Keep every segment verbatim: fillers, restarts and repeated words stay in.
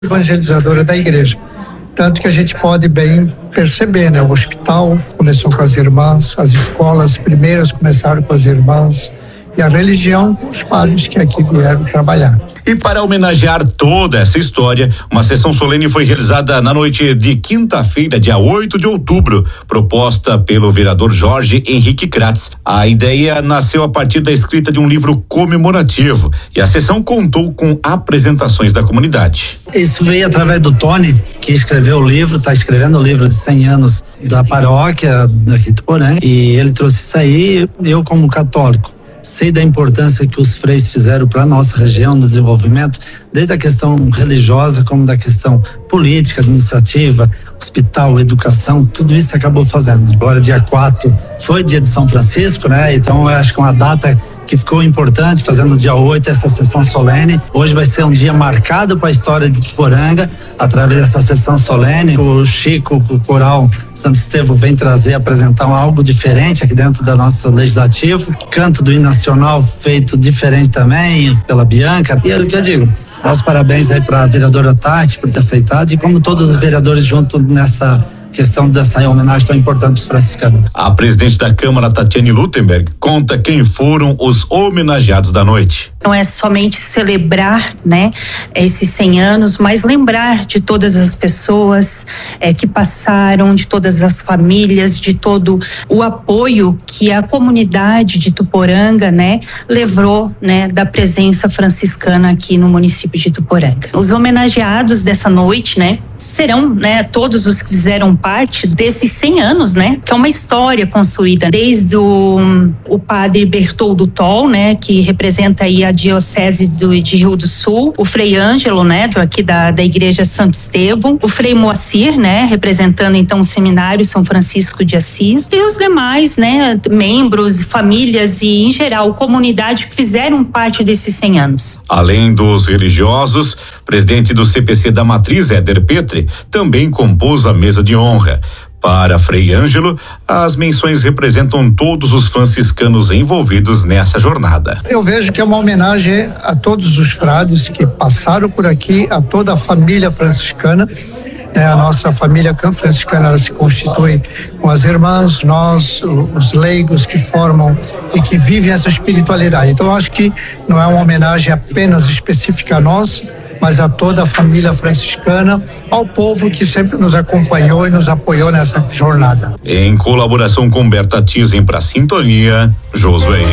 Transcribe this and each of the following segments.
evangelizadora da igreja. Tanto que a gente pode bem perceber, né? O hospital começou com as irmãs, as escolas primeiras começaram com as irmãs e a religião com os padres que aqui vieram trabalhar. E para homenagear toda essa história, uma sessão solene foi realizada na noite de quinta-feira, dia oito de outubro, proposta pelo vereador Jorge Henrique Kratz. A ideia nasceu a partir da escrita de um livro comemorativo e a sessão contou com apresentações da comunidade. Isso veio através do Tony, que escreveu o livro, está escrevendo o livro de cem anos da paróquia daqui de Porã, e ele trouxe isso aí. Eu, como católico, sei da importância que os freis fizeram para a nossa região no desenvolvimento, desde a questão religiosa como da questão política, administrativa, hospital, educação, tudo isso acabou fazendo. Agora dia quatro foi dia de São Francisco, né? Então eu acho que é uma data que ficou importante, fazendo dia oito essa sessão solene. Hoje vai ser um dia marcado para a história de Ituporanga, através dessa sessão solene. O Chico, o Coral Santo Estevão vem trazer, apresentar algo diferente aqui dentro da nossa legislativo. Canto do hino nacional feito diferente também, pela Bianca. E é o que eu digo, meus parabéns aí para a vereadora Tati por ter aceitado, e como todos os vereadores junto nessa questão dessa homenagem tão importante para os franciscanos. A presidente da Câmara, Tatiane Lutemberg, conta quem foram os homenageados da noite. Não é somente celebrar, né, esses cem anos, mas lembrar de todas as pessoas é, que passaram, de todas as famílias, de todo o apoio que a comunidade de Ituporanga, né, levou, né, da presença franciscana aqui no município de Ituporanga. Os homenageados dessa noite, né, serão, né, todos os que fizeram parte desses cem anos, né, que é uma história construída desde o, o padre Bertoldo Toll, né, que representa aí a diocese do, de Rio do Sul, o Frei Ângelo, né, do, aqui da, da igreja Santo Estevão, o Frei Moacir, né, representando então o seminário São Francisco de Assis, e os demais, né, membros, famílias e em geral comunidade que fizeram parte desses cem anos. Além dos religiosos, o presidente do C P C da Matriz, Éder Petri, também compôs a mesa de honra. Para Frei Ângelo, as menções representam todos os franciscanos envolvidos nessa jornada. Eu vejo que é uma homenagem a todos os frades que passaram por aqui, a toda a família franciscana. É, a nossa família franciscana, ela se constitui com as irmãs, nós, os leigos que formam e que vivem essa espiritualidade. Então eu acho que não é uma homenagem apenas específica a nós, mas a toda a família franciscana, ao povo que sempre nos acompanhou e nos apoiou nessa jornada. Em colaboração com Berta Tizen para Sintonia, Josué.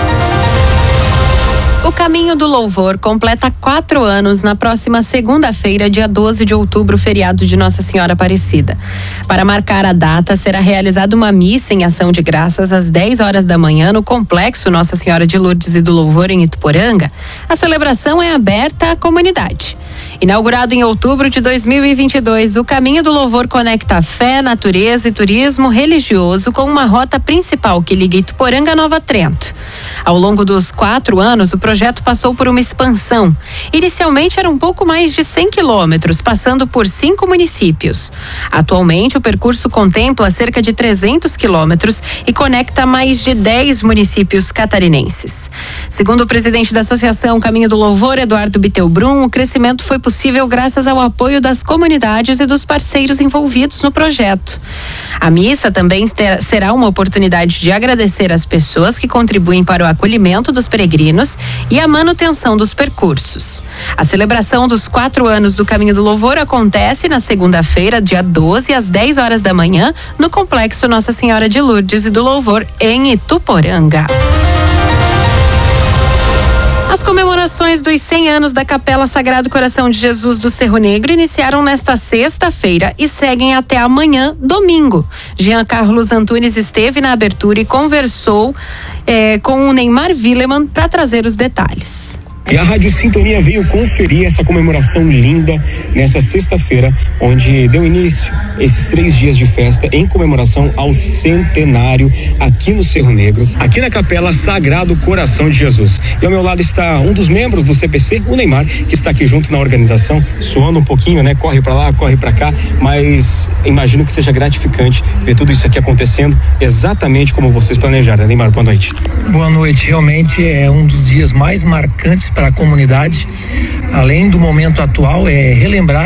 O Caminho do Louvor completa quatro anos na próxima segunda-feira, dia doze de outubro, feriado de Nossa Senhora Aparecida. Para marcar a data, será realizada uma missa em ação de graças às dez horas da manhã no Complexo Nossa Senhora de Lourdes e do Louvor, em Ituporanga. A celebração é aberta à comunidade. Inaugurado em outubro de dois mil e vinte e dois, o Caminho do Louvor conecta fé, natureza e turismo religioso com uma rota principal que liga Ituporanga a Nova Trento. Ao longo dos quatro anos, o projeto passou por uma expansão. Inicialmente era um pouco mais de cem quilômetros, passando por cinco municípios. Atualmente, o percurso contempla cerca de trezentos quilômetros e conecta mais de dez municípios catarinenses. Segundo o presidente da Associação Caminho do Louvor, Eduardo Bittelbrum, o crescimento foi possível graças ao apoio das comunidades e dos parceiros envolvidos no projeto. A missa também ter, será uma oportunidade de agradecer as pessoas que contribuem para o acolhimento dos peregrinos e a manutenção dos percursos. A celebração dos quatro anos do Caminho do Louvor acontece na segunda-feira, dia doze, às dez horas da manhã, no Complexo Nossa Senhora de Lourdes e do Louvor, em Ituporanga. As comemorações dos cem anos da Capela Sagrado Coração de Jesus do Cerro Negro iniciaram nesta sexta-feira e seguem até amanhã, domingo. Jean Carlos Antunes esteve na abertura e conversou eh, com o Neymar Willeman para trazer os detalhes. E a Rádio Sintonia veio conferir essa comemoração linda nessa sexta-feira, onde deu início esses três dias de festa em comemoração ao centenário aqui no Cerro Negro, aqui na Capela Sagrado Coração de Jesus. E ao meu lado está um dos membros do C P C, o Neymar, que está aqui junto na organização, suando um pouquinho, né? Corre para lá, corre para cá, mas imagino que seja gratificante ver tudo isso aqui acontecendo exatamente como vocês planejaram. Neymar, boa noite. Boa noite, realmente é um dos dias mais marcantes para a comunidade, além do momento atual, é relembrar